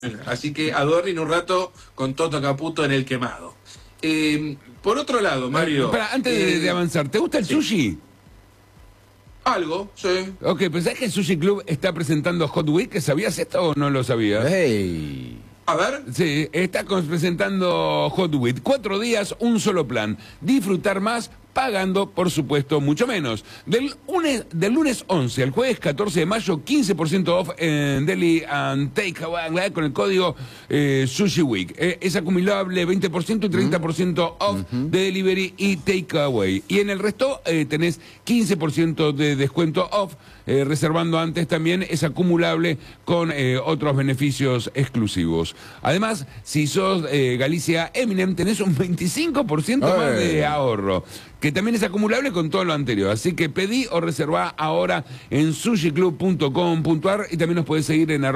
Así que adornen un rato con Toto Caputo en el quemado. Por otro lado, Mario... Espera, antes de avanzar, ¿te gusta el sushi? Algo, sí. Ok, ¿pensás que el Sushi Club está presentando Hot Week? ¿Sabías esto o no lo sabías? ¡Hey! A ver. Sí, está presentando Hot Week. 4 días, un solo plan. Disfrutar más, pagando, por supuesto, mucho menos. Del lunes 11 al jueves 14 de mayo, 15% off en Deli and Takeaway con el código Sushi Week. Es acumulable 20% y 30% off de delivery y takeaway. Y en el resto tenés 15% de descuento off. Reservando antes también es acumulable con otros beneficios exclusivos. Además, si sos Galicia Eminem, tenés un 25% más de ahorro, que también es acumulable con todo lo anterior. Así que pedí o reservá ahora en sushiclub.com.ar y también nos podés seguir en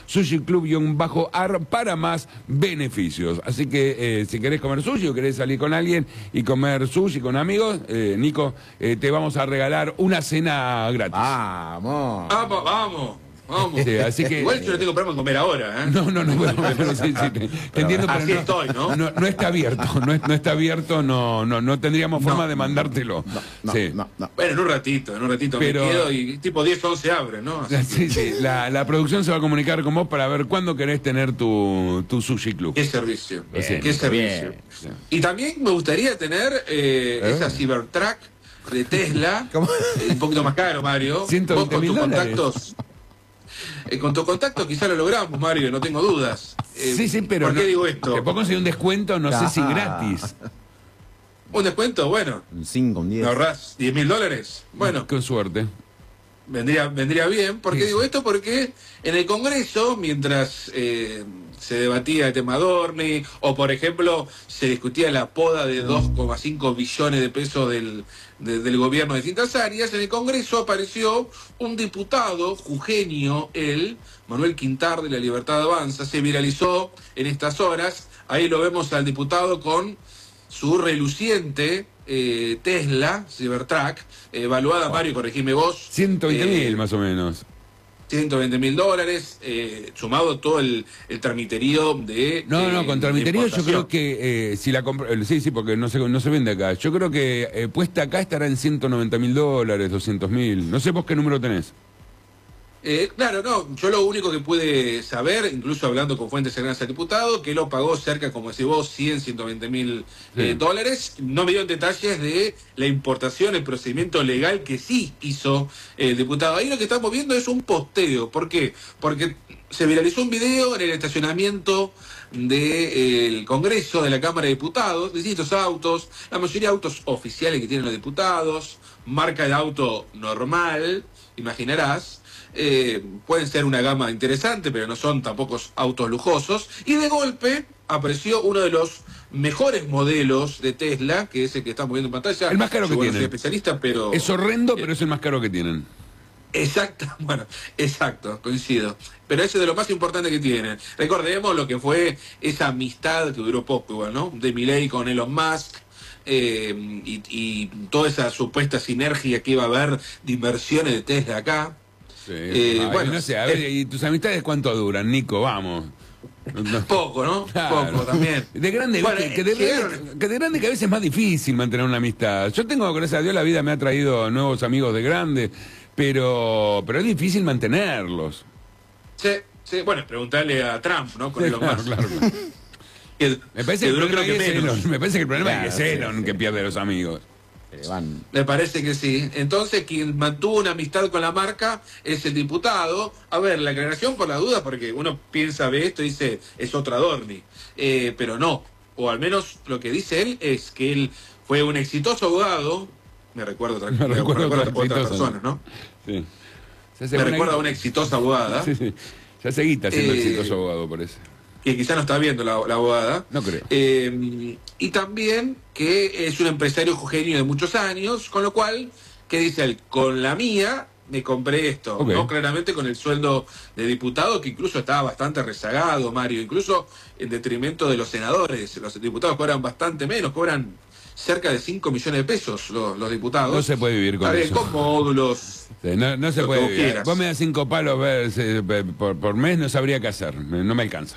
@sushiclub_ar para más beneficios. Así que si querés comer sushi o querés salir con alguien y comer sushi con amigos, Nico, te vamos a regalar una cena gratis. ¡Vamos! Vamos. Sí, así que, igual yo no tengo problema en comer ahora, ¿eh? No, bueno, sí, te entiendo, pero así estoy, ¿no? No está abierto, no está abierto, no tendríamos forma de mandártelo. No. Bueno, en un ratito Pero... me quedo y tipo 10, 11 abre, ¿no? Sí, la producción se va a comunicar con vos para ver cuándo querés tener tu Sushi Club. Qué servicio, bien, qué servicio. Bien. Y también me gustaría tener esa Cybertruck de Tesla, un poquito más caro, Mario. Vos con tus contactos... con tu contacto quizá lo logramos, Mario, no tengo dudas. Sí, pero ¿por qué digo esto? Te puedo conseguir un descuento, no sé si gratis. ¿Un descuento? Bueno. Un 5, un 10. ¿Me ahorrás $10.000? Bueno. Con suerte. Vendría bien. ¿Por qué digo esto? Porque en el Congreso, mientras se debatía el tema Dorni, o por ejemplo, se discutía la poda de 2,5 billones de pesos del gobierno de distintas áreas, en el Congreso apareció un diputado, jujeño, Manuel Quintar de la Libertad Avanza, se viralizó en estas horas. Ahí lo vemos al diputado con su reluciente Tesla Cybertruck, evaluada, Mario, corregime vos. 120.000 más o menos. $120.000, sumado todo el tramiterío de... No, con tramiterío yo creo que si la compro... Sí, porque no se vende acá. Yo creo que puesta acá estará en $190.000, 200.000. No sé vos qué número tenés. Claro, no, yo lo único que pude saber, incluso hablando con fuentes cercanas al diputado, que lo pagó cerca, como decís vos, 120.000 dólares. No me dio detalles de la importación, el procedimiento legal que sí hizo el diputado. Ahí lo que estamos viendo es un posteo. ¿Por qué? Porque se viralizó un video en el estacionamiento del Congreso, de la Cámara de Diputados, distintos autos, la mayoría autos oficiales que tienen los diputados, marca de auto normal, imaginarás. Pueden ser una gama interesante, pero no son tampoco autos lujosos. Y de golpe apareció uno de los mejores modelos de Tesla, que es el que estamos viendo en pantalla. El más caro que tienen. No soy especialista, pero... Es horrendo, pero es el más caro que tienen. Exacto, coincido. Pero ese es de lo más importante que tienen. Recordemos lo que fue esa amistad que duró poco igual, ¿no? De Milei con Elon Musk. Y toda esa supuesta sinergia que iba a haber de inversiones de Tesla acá. Sí, bueno, no sé, a ver, ¿y tus amistades cuánto duran, Nico? Vamos. Poco, ¿no? Claro. Poco también. De grande, bueno, que de grande que a veces es más difícil mantener una amistad. Yo tengo, gracias a Dios, la vida me ha traído nuevos amigos de grande, pero es difícil mantenerlos. Sí, bueno, preguntarle a Trump, ¿no? Con Elon Musk. Claro. Me parece que el problema es Elon que pierde a los amigos. Me parece que sí. Entonces, quien mantuvo una amistad con la marca es el diputado. A ver, la aclaración por la duda, porque uno piensa, ve esto y dice, es otra Dorni. Pero no. O al menos lo que dice él es que él fue un exitoso abogado. Me recuerdo a otras personas, ¿no? Sí. Me recuerda a una exitosa abogada. Sí. Ya se guita siendo exitoso abogado, parece. Que quizá no está viendo la abogada. No creo. Y también que es un empresario jujeño de muchos años, con lo cual, ¿qué dice él? Con la mía me compré esto, okay. ¿no? Claramente con el sueldo de diputado, que incluso estaba bastante rezagado, Mario, incluso en detrimento de los senadores. Los diputados cobran bastante menos, cobran cerca de 5 millones de pesos los diputados. No se puede vivir con eso. Con módulos. No se puede vivir. Vos me das 5 palos por mes, no sabría qué hacer. No me alcanza.